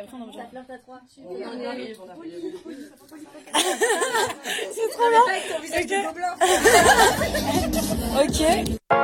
Ça flirte à 3. On arrive. C'est trop bien. Ok.